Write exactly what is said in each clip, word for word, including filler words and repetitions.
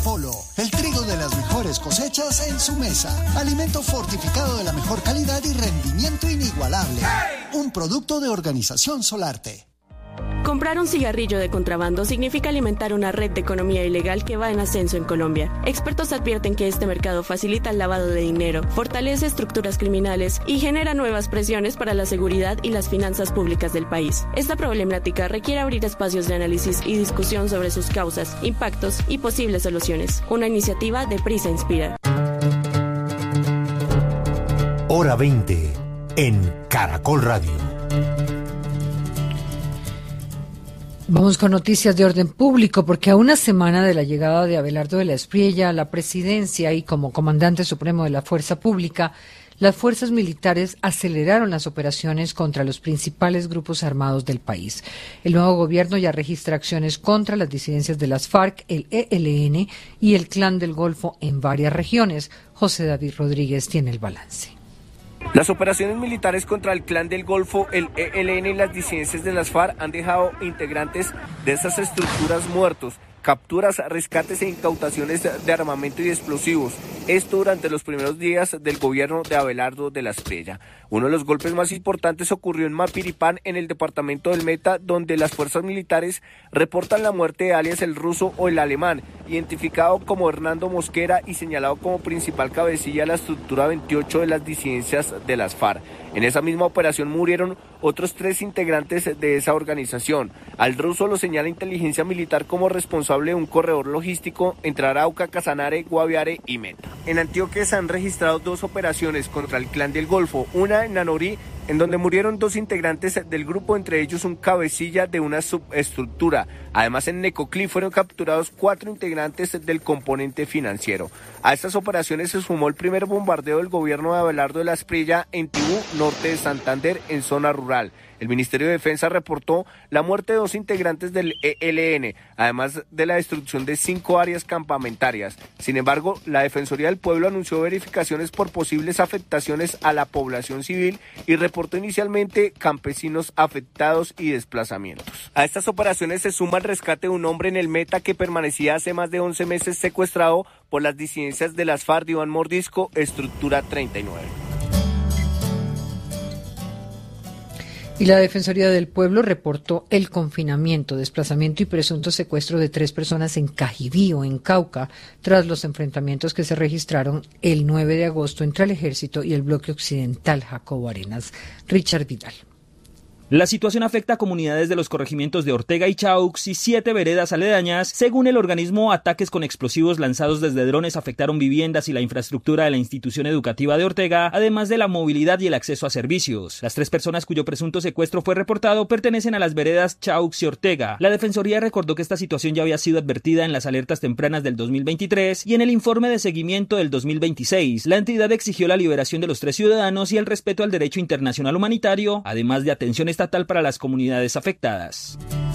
Polo, el trigo de las mejores cosechas en su mesa. Alimento fortificado de la mejor calidad y rendimiento inigualable. Un producto de Organización Solarte. Comprar un cigarrillo de contrabando significa alimentar una red de economía ilegal que va en ascenso en Colombia. Expertos advierten que este mercado facilita el lavado de dinero, fortalece estructuras criminales y genera nuevas presiones para la seguridad y las finanzas públicas del país. Esta problemática requiere abrir espacios de análisis y discusión sobre sus causas, impactos y posibles soluciones. Una iniciativa de Prisa Inspira. Hora veinte en Caracol Radio. Vamos con noticias de orden público, porque a una semana de la llegada de Abelardo de la Espriella a la presidencia y como comandante supremo de la Fuerza Pública, las fuerzas militares aceleraron las operaciones contra los principales grupos armados del país. El nuevo gobierno ya registra acciones contra las disidencias de las FARC, el E L N y el Clan del Golfo en varias regiones. José David Rodríguez tiene el balance. Las operaciones militares contra el Clan del Golfo, el E L N y las disidencias de las FARC han dejado integrantes de esas estructuras muertos, capturas, rescates e incautaciones de armamento y explosivos. Esto durante los primeros días del gobierno de Abelardo de la Espriella. Uno de los golpes más importantes ocurrió en Mapiripán, en el departamento del Meta, donde las fuerzas militares reportan la muerte de alias el ruso o el alemán, identificado como Hernando Mosquera y señalado como principal cabecilla de la estructura veintiocho de las disidencias de las FARC. En esa misma operación murieron otros tres integrantes de esa organización. Al ruso lo señala inteligencia militar como responsable de un corredor logístico entre Arauca, Casanare, Guaviare y Meta. En Antioquia se han registrado dos operaciones contra el Clan del Golfo, una en Nanorí, en donde murieron dos integrantes del grupo, entre ellos un cabecilla de una subestructura. Además, en Necoclí fueron capturados cuatro integrantes del componente financiero. A estas operaciones se sumó el primer bombardeo del gobierno de Abelardo de la Espriella en Tibú, norte de Santander, en zona rural. El Ministerio de Defensa reportó la muerte de dos integrantes del E L N, además de la destrucción de cinco áreas campamentarias. Sin embargo, la Defensoría del Pueblo anunció verificaciones por posibles afectaciones a la población civil y reportó inicialmente campesinos afectados y desplazamientos. A estas operaciones se suma el rescate de un hombre en el Meta que permanecía hace más de once meses secuestrado por las disidencias de las FARC de Iván Mordisco, estructura treinta y nueve. Y la Defensoría del Pueblo reportó el confinamiento, desplazamiento y presunto secuestro de tres personas en Cajibío, en Cauca, tras los enfrentamientos que se registraron el nueve de agosto entre el Ejército y el Bloque Occidental Jacobo Arenas. Richard Vidal. La situación afecta a comunidades de los corregimientos de Ortega y Chaux y siete veredas aledañas. Según el organismo, ataques con explosivos lanzados desde drones afectaron viviendas y la infraestructura de la institución educativa de Ortega, además de la movilidad y el acceso a servicios. Las tres personas cuyo presunto secuestro fue reportado pertenecen a las veredas Chaux y Ortega. La Defensoría recordó que esta situación ya había sido advertida en las alertas tempranas del dos mil veintitrés y en el informe de seguimiento del dos mil veintiséis. La entidad exigió la liberación de los tres ciudadanos y el respeto al derecho internacional humanitario, además de atención estatal para las comunidades afectadas.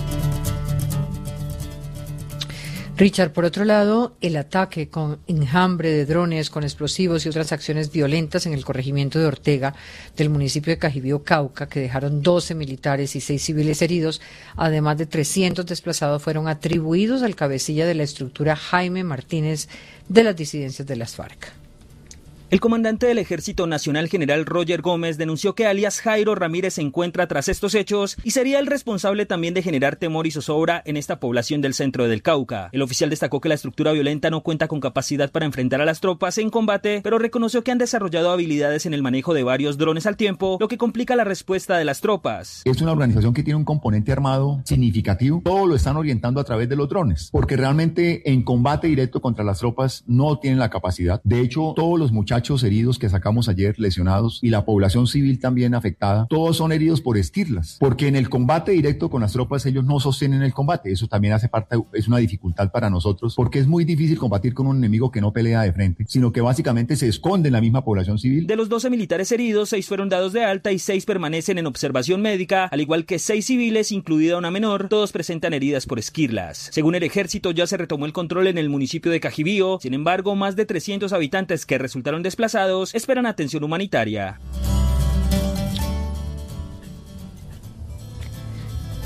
Richard, por otro lado, el ataque con enjambre de drones, con explosivos y otras acciones violentas en el corregimiento de Ortega del municipio de Cajibío, Cauca, que dejaron doce militares y seis civiles heridos, además de trescientos desplazados, fueron atribuidos al cabecilla de la estructura Jaime Martínez de las disidencias de las FARC. El comandante del Ejército Nacional, general Roger Gómez, denunció que alias Jairo Ramírez se encuentra tras estos hechos y sería el responsable también de generar temor y zozobra en esta población del centro del Cauca. El oficial destacó que la estructura violenta no cuenta con capacidad para enfrentar a las tropas en combate, pero reconoció que han desarrollado habilidades en el manejo de varios drones al tiempo, lo que complica la respuesta de las tropas. Es una organización que tiene un componente armado significativo. Todo lo están orientando a través de los drones, porque realmente en combate directo contra las tropas no tienen la capacidad. De hecho, todos los muchachos heridos que sacamos ayer, lesionados, y la población civil también afectada, todos son heridos por esquirlas, porque en el combate directo con las tropas ellos no sostienen el combate. Eso también hace parte, es una dificultad para nosotros, porque es muy difícil combatir con un enemigo que no pelea de frente, sino que básicamente se esconde en la misma población civil. De los doce militares heridos, seis fueron dados de alta y seis permanecen en observación médica, al igual que seis civiles, incluida una menor. Todos presentan heridas por esquirlas. Según el Ejército, ya se retomó el control en el municipio de Cajibío. Sin embargo, más de trescientos habitantes que resultaron desplazados esperan atención humanitaria.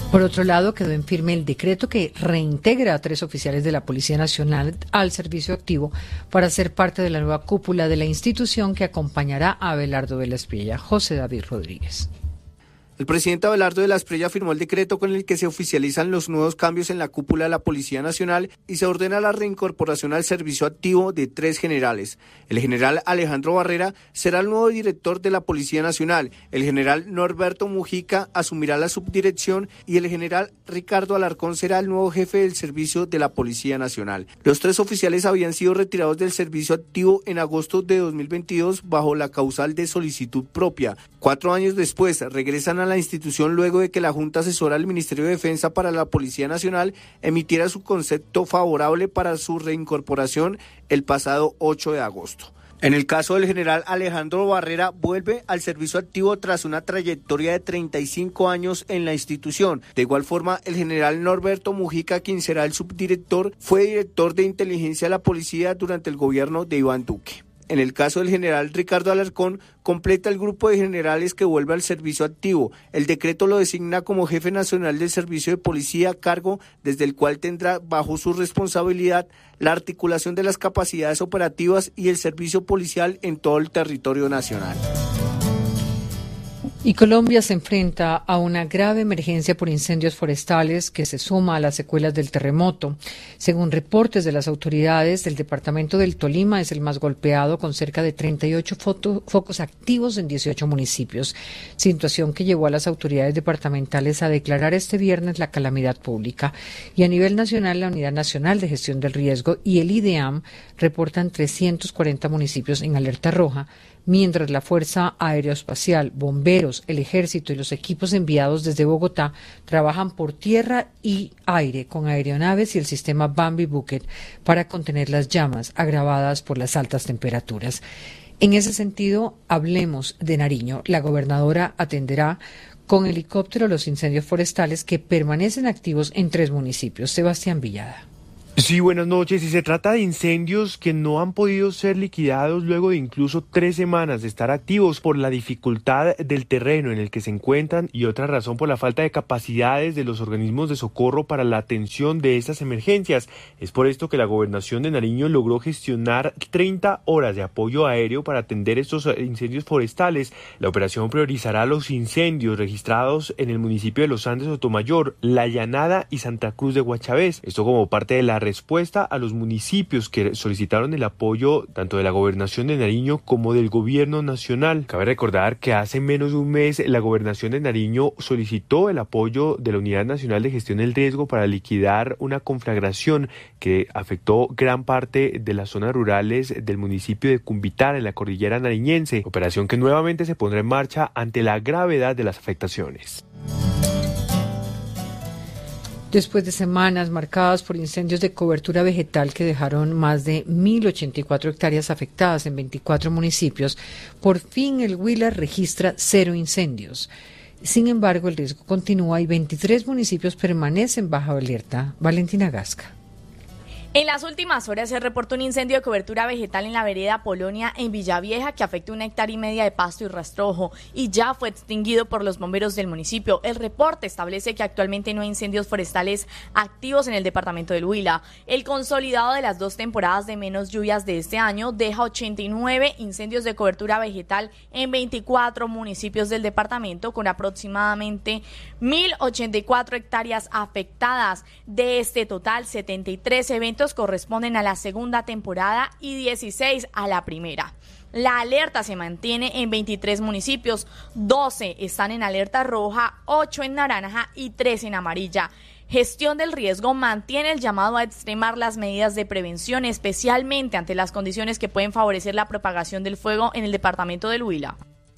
Por otro lado, quedó en firme el decreto que reintegra a tres oficiales de la Policía Nacional al servicio activo para ser parte de la nueva cúpula de la institución que acompañará a Abelardo de la Espriella. José David Rodríguez. El presidente Abelardo de la Espriella firmó el decreto con el que se oficializan los nuevos cambios en la cúpula de la Policía Nacional y se ordena la reincorporación al servicio activo de tres generales. El general Alejandro Barrera será el nuevo director de la Policía Nacional, el general Norberto Mujica asumirá la subdirección y el general Ricardo Alarcón será el nuevo jefe del servicio de la Policía Nacional. Los tres oficiales habían sido retirados del servicio activo en agosto de dos mil veintidós bajo la causal de solicitud propia. Cuatro años después regresan a la institución luego de que la Junta Asesora del Ministerio de Defensa para la Policía Nacional emitiera su concepto favorable para su reincorporación el pasado ocho de agosto. En el caso del general Alejandro Barrera, vuelve al servicio activo tras una trayectoria de treinta y cinco años en la institución. De igual forma, el general Norberto Mujica, quien será el subdirector, fue director de inteligencia de la policía durante el gobierno de Iván Duque. En el caso del general Ricardo Alarcón, completa el grupo de generales que vuelve al servicio activo. El decreto lo designa como jefe nacional del servicio de policía, cargo desde el cual tendrá bajo su responsabilidad la articulación de las capacidades operativas y el servicio policial en todo el territorio nacional. Y Colombia se enfrenta a una grave emergencia por incendios forestales que se suma a las secuelas del terremoto. Según reportes de las autoridades, el departamento del Tolima es el más golpeado, con cerca de treinta y ocho foto, focos activos en dieciocho municipios, situación que llevó a las autoridades departamentales a declarar este viernes la calamidad pública. Y a nivel nacional, la Unidad Nacional de Gestión del Riesgo y el IDEAM reportan trescientos cuarenta municipios en alerta roja, mientras la Fuerza Aeroespacial, bomberos, el Ejército y los equipos enviados desde Bogotá trabajan por tierra y aire con aeronaves y el sistema Bambi Bucket para contener las llamas agravadas por las altas temperaturas. En ese sentido, hablemos de Nariño. La gobernadora atenderá con helicóptero los incendios forestales que permanecen activos en tres municipios. Sebastián Villada. Sí, buenas noches. Y se trata de incendios que no han podido ser liquidados luego de incluso tres semanas de estar activos por la dificultad del terreno en el que se encuentran y otra razón por la falta de capacidades de los organismos de socorro para la atención de estas emergencias. Es por esto que la Gobernación de Nariño logró gestionar treinta horas de apoyo aéreo para atender estos incendios forestales. La operación priorizará los incendios registrados en el municipio de Los Andes, Sotomayor, La Llanada y Santa Cruz de Guachavés. Esto como parte de la respuesta a los municipios que solicitaron el apoyo tanto de la Gobernación de Nariño como del Gobierno Nacional. Cabe recordar que hace menos de un mes la Gobernación de Nariño solicitó el apoyo de la Unidad Nacional de Gestión del Riesgo para liquidar una conflagración que afectó gran parte de las zonas rurales del municipio de Cumbitar en la cordillera nariñense, operación que nuevamente se pondrá en marcha ante la gravedad de las afectaciones. Después de semanas marcadas por incendios de cobertura vegetal que dejaron más de mil ochenta y cuatro hectáreas afectadas en veinticuatro municipios, por fin el Huila registra cero incendios. Sin embargo, el riesgo continúa y veintitrés municipios permanecen bajo alerta. Valentina Gasca. En las últimas horas se reportó un incendio de cobertura vegetal en la vereda Polonia en Villavieja que afectó una hectárea y media de pasto y rastrojo y ya fue extinguido por los bomberos del municipio. El reporte establece que actualmente no hay incendios forestales activos en el departamento del Huila. El consolidado de las dos temporadas de menos lluvias de este año deja ochenta y nueve incendios de cobertura vegetal en veinticuatro municipios del departamento con aproximadamente mil ochenta y cuatro hectáreas afectadas. De este total, setenta y tres eventos corresponden a la segunda temporada y dieciséis a la primera. La alerta se mantiene en veintitrés municipios, doce están en alerta roja, ocho en naranja y tres en amarilla. Gestión del Riesgo mantiene el llamado a extremar las medidas de prevención, especialmente ante las condiciones que pueden favorecer la propagación del fuego en el departamento del Huila.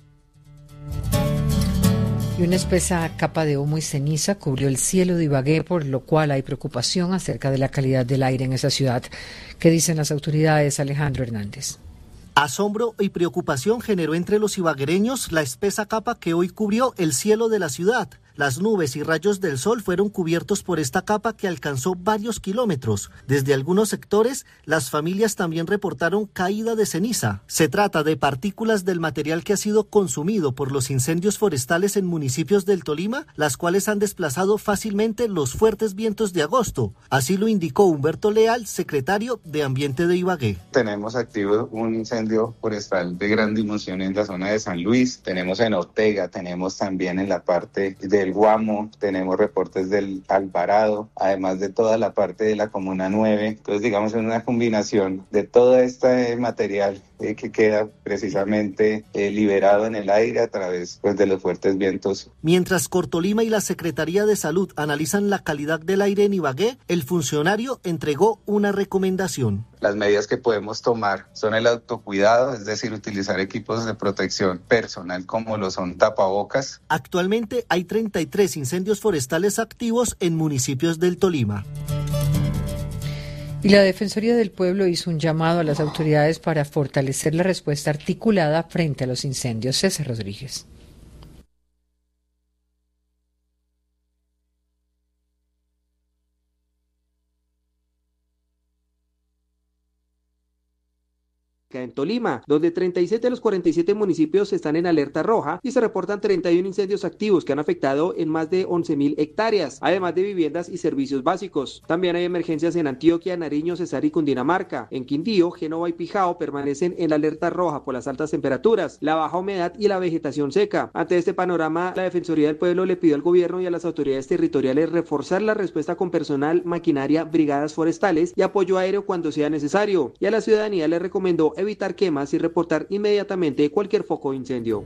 Y una espesa capa de humo y ceniza cubrió el cielo de Ibagué, por lo cual hay preocupación acerca de la calidad del aire en esa ciudad. ¿Qué dicen las autoridades? Alejandro Hernández. Asombro y preocupación generó entre los ibaguereños la espesa capa que hoy cubrió el cielo de la ciudad. las nubes y rayos del sol fueron cubiertos por esta capa que alcanzó varios kilómetros. Desde algunos sectores, las familias también reportaron caída de ceniza. Se trata de partículas del material que ha sido consumido por los incendios forestales en municipios del Tolima, las cuales han desplazado fácilmente los fuertes vientos de agosto. Así lo indicó Humberto Leal, secretario de Ambiente de Ibagué. Tenemos activo un incendio forestal de gran dimensión en la zona de San Luis, tenemos en Ortega, tenemos también en la parte del Guamo, tenemos reportes del Alvarado, además de toda la parte de la Comuna nueve. Entonces, digamos, es una combinación de todo este material eh, que queda precisamente eh, liberado en el aire a través pues, de los fuertes vientos. Mientras Cortolima y la Secretaría de Salud analizan la calidad del aire en Ibagué, el funcionario entregó una recomendación. Las medidas que podemos tomar son el autocuidado, es decir, utilizar equipos de protección personal como lo son tapabocas. Actualmente hay treinta y tres incendios forestales activos en municipios del Tolima. Y la Defensoría del Pueblo hizo un llamado a las autoridades para fortalecer la respuesta articulada frente a los incendios. César Rodríguez. En Tolima, donde treinta y siete de los cuarenta y siete municipios están en alerta roja y se reportan treinta y uno incendios activos que han afectado en más de once mil hectáreas, además de viviendas y servicios básicos. También hay emergencias en Antioquia, Nariño, Cesar y Cundinamarca. En Quindío, Génova y Pijao permanecen en la alerta roja por las altas temperaturas, la baja humedad y la vegetación seca. Ante este panorama, la Defensoría del Pueblo le pidió al gobierno y a las autoridades territoriales reforzar la respuesta con personal, maquinaria, brigadas forestales y apoyo aéreo cuando sea necesario. Y a la ciudadanía le recomendó evitar quemas y reportar inmediatamente cualquier foco de incendio.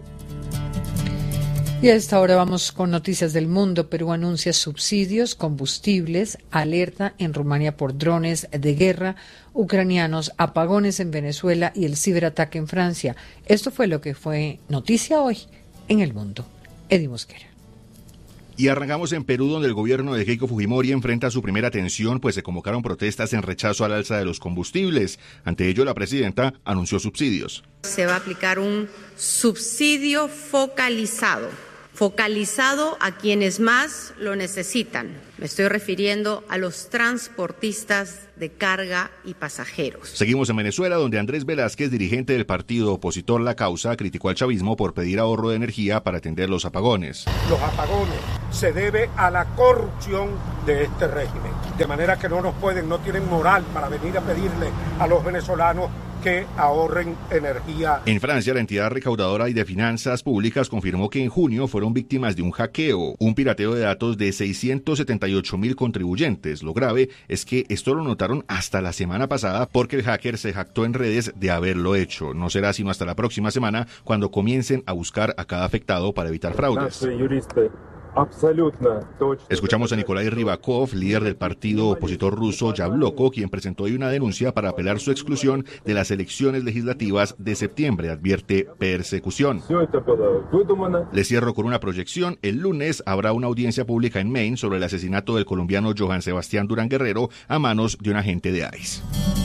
Y a esta hora vamos con noticias del mundo. Perú anuncia subsidios, combustibles, alerta en Rumania por drones de guerra ucranianos, apagones en Venezuela y el ciberataque en Francia. Esto fue lo que fue noticia hoy en el mundo. Eddie Mosquera. Y arrancamos en Perú, donde el gobierno de Keiko Fujimori enfrenta su primera tensión, pues se convocaron protestas en rechazo al alza de los combustibles. Ante ello, la presidenta anunció subsidios. Se va a aplicar un subsidio focalizado, focalizado a quienes más lo necesitan. Me estoy refiriendo a los transportistas de carga y pasajeros. Seguimos en Venezuela, donde Andrés Velázquez, dirigente del partido opositor La Causa, criticó al chavismo por pedir ahorro de energía para atender los apagones. Los apagones se debe a la corrupción de este régimen, de manera que no nos pueden, no tienen moral para venir a pedirle a los venezolanos que ahorren energía. En Francia, la entidad recaudadora y de finanzas públicas confirmó que en junio fueron víctimas de un hackeo, un pirateo de datos de seiscientos setenta y ocho mil contribuyentes. Lo grave es que esto lo notaron hasta la semana pasada porque el hacker se jactó en redes de haberlo hecho. No será sino hasta la próxima semana cuando comiencen a buscar a cada afectado para evitar fraudes. Escuchamos a Nikolai Rybakov, líder del partido opositor ruso Yabloko, quien presentó hoy una denuncia para apelar su exclusión de las elecciones legislativas de septiembre. Advierte persecución. Le cierro con una proyección. El lunes habrá una audiencia pública en Maine sobre el asesinato del colombiano Johan Sebastián Durán Guerrero a manos de un agente de ICE.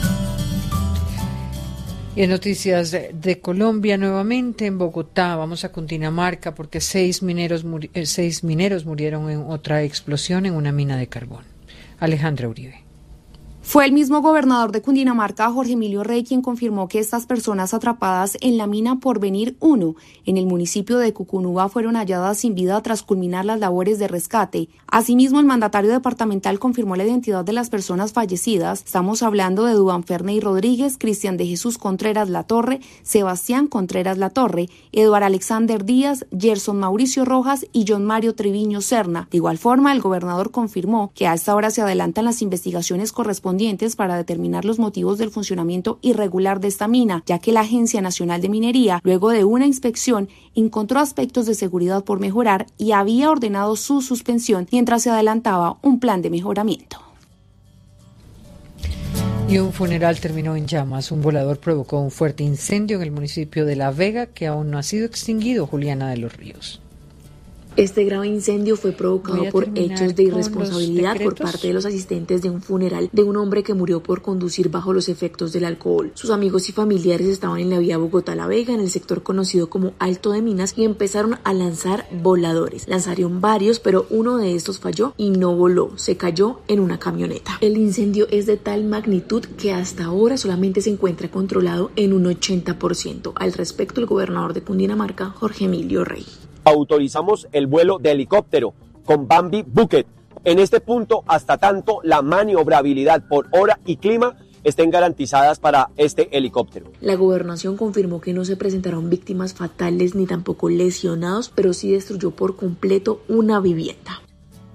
Y en noticias de, de Colombia, nuevamente en Bogotá, vamos a Cundinamarca porque seis mineros, muri- eh, seis mineros murieron en otra explosión en una mina de carbón. Alejandra Uribe. Fue el mismo gobernador de Cundinamarca, Jorge Emilio Rey, quien confirmó que estas personas atrapadas en la mina Porvenir uno, en el municipio de Cucunúa, fueron halladas sin vida tras culminar las labores de rescate. Asimismo, el mandatario departamental confirmó la identidad de las personas fallecidas. Estamos hablando de Duván Ferney Rodríguez, Cristian de Jesús Contreras Latorre, Sebastián Contreras Latorre, Eduardo Alexander Díaz, Gerson Mauricio Rojas y John Mario Triviño Serna. De igual forma, el gobernador confirmó que a esta hora se adelantan las investigaciones correspondientes para determinar los motivos del funcionamiento irregular de esta mina, ya que la Agencia Nacional de Minería, luego de una inspección, encontró aspectos de seguridad por mejorar y había ordenado su suspensión mientras se adelantaba un plan de mejoramiento. Y un funeral terminó en llamas. Un volador provocó un fuerte incendio en el municipio de La Vega que aún no ha sido extinguido. Juliana de los Ríos. Este grave incendio fue provocado por hechos de irresponsabilidad por parte de los asistentes de un funeral de un hombre que murió por conducir bajo los efectos del alcohol. Sus amigos y familiares estaban en la vía Bogotá-La Vega, en el sector conocido como Alto de Minas, y empezaron a lanzar voladores. Lanzaron varios, pero uno de estos falló y no voló, se cayó en una camioneta. El incendio es de tal magnitud que hasta ahora solamente se encuentra controlado en un ochenta por ciento. Al respecto, el gobernador de Cundinamarca, Jorge Emilio Rey. Autorizamos el vuelo de helicóptero con Bambi Bucket. En este punto, hasta tanto la maniobrabilidad por hora y clima estén garantizadas para este helicóptero. La gobernación confirmó que no se presentaron víctimas fatales ni tampoco lesionados, pero sí destruyó por completo una vivienda.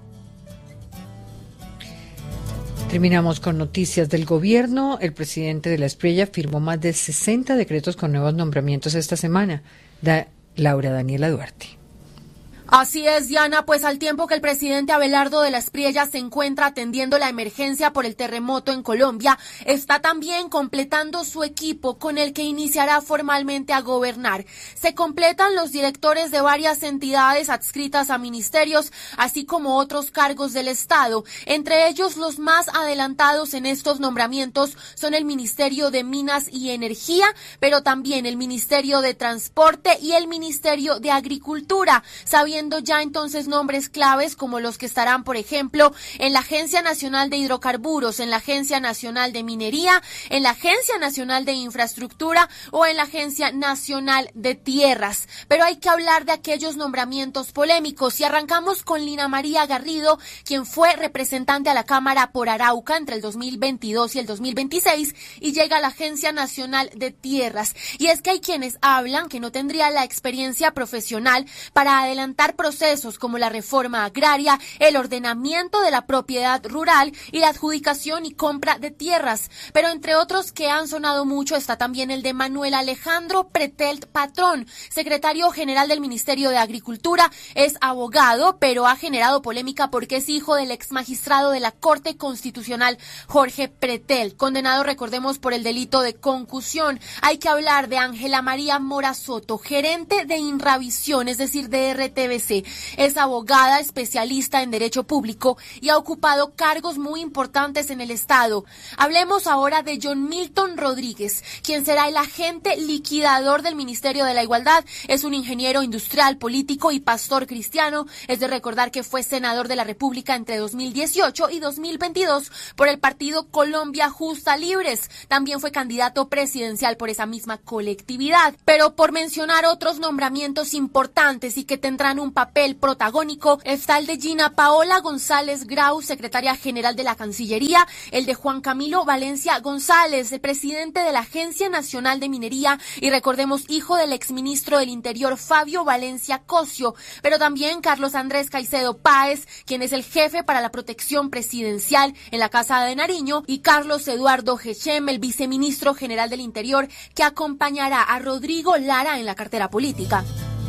Terminamos con noticias del gobierno. El presidente de La Espriella firmó más de sesenta decretos con nuevos nombramientos esta semana. Da Laura Daniela Duarte. Así es, Diana, pues al tiempo que el presidente Abelardo de la Espriella se encuentra atendiendo la emergencia por el terremoto en Colombia, está también completando su equipo con el que iniciará formalmente a gobernar. Se completan los directores de varias entidades adscritas a ministerios, así como otros cargos del Estado. Entre ellos, los más adelantados en estos nombramientos son el Ministerio de Minas y Energía, pero también el Ministerio de Transporte y el Ministerio de Agricultura, sabiendo ya entonces nombres claves como los que estarán, por ejemplo, en la Agencia Nacional de Hidrocarburos, en la Agencia Nacional de Minería, en la Agencia Nacional de Infraestructura o en la Agencia Nacional de Tierras. Pero hay que hablar de aquellos nombramientos polémicos y arrancamos con Lina María Garrido, quien fue representante a la Cámara por Arauca entre el dos mil veintidós y el dos mil veintiséis y llega a la Agencia Nacional de Tierras. Y es que hay quienes hablan que no tendría la experiencia profesional para adelantar procesos como la reforma agraria, el ordenamiento de la propiedad rural y la adjudicación y compra de tierras. Pero entre otros que han sonado mucho está también el de Manuel Alejandro Pretelt Patrón, secretario general del Ministerio de Agricultura. Es abogado, pero ha generado polémica porque es hijo del ex magistrado de la Corte Constitucional, Jorge Pretelt, condenado, recordemos, por el delito de concusión. Hay que hablar de Ángela María Mora Soto, gerente de Inravisión, es decir, de R T V C. Es abogada, especialista en Derecho Público y ha ocupado cargos muy importantes en el Estado. Hablemos ahora de John Milton Rodríguez, quien será el agente liquidador del Ministerio de la Igualdad. Es un ingeniero industrial, político y pastor cristiano. Es de recordar que fue senador de la República entre dos mil dieciocho y dos mil veintidós por el partido Colombia Justa Libres. También fue candidato presidencial por esa misma colectividad. Pero por mencionar otros nombramientos importantes y que tendrán un papel protagónico, está el de Gina Paola González Grau, secretaria general de la Cancillería, el de Juan Camilo Valencia González, el presidente de la Agencia Nacional de Minería y, recordemos, hijo del exministro del Interior Fabio Valencia Cosio, pero también Carlos Andrés Caicedo Páez, quien es el jefe para la protección presidencial en la Casa de Nariño, y Carlos Eduardo Gechem, el viceministro general del Interior, que acompañará a Rodrigo Lara en la cartera política.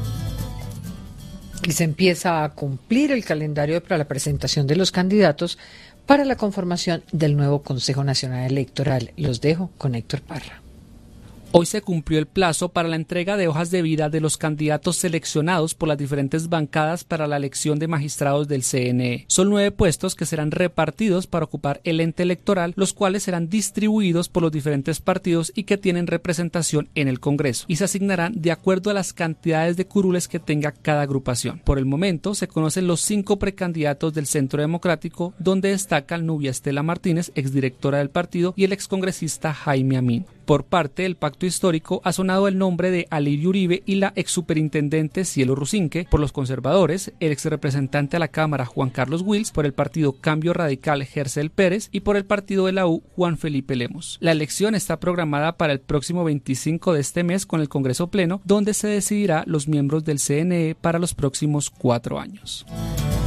Y se empieza a cumplir el calendario para la presentación de los candidatos para la conformación del nuevo Consejo Nacional Electoral. Los dejo con Héctor Parra. Hoy se cumplió el plazo para la entrega de hojas de vida de los candidatos seleccionados por las diferentes bancadas para la elección de magistrados del C N E. Son nueve puestos que serán repartidos para ocupar el ente electoral, los cuales serán distribuidos por los diferentes partidos y que tienen representación en el Congreso, y se asignarán de acuerdo a las cantidades de curules que tenga cada agrupación. Por el momento se conocen los cinco precandidatos del Centro Democrático, donde destacan Nubia Estela Martínez, exdirectora del partido, y el excongresista Jaime Amin. Por parte del Pacto Histórico ha sonado el nombre de Alirio Uribe y la exsuperintendente Cielo Rusinque. Por los conservadores, el exrepresentante a la Cámara Juan Carlos Wills, por el partido Cambio Radical Gercel Pérez y por el partido de la U Juan Felipe Lemos. La elección está programada para el próximo veinticinco de este mes con el Congreso Pleno, donde se decidirá los miembros del C N E para los próximos cuatro años.